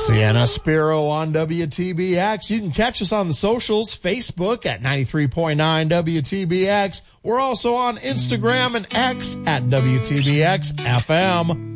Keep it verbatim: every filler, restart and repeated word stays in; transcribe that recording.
Sienna Spiro on W T B X. You can catch us on the socials, Facebook at ninety-three point nine W T B X. We're also on Instagram and X at W T B X F M.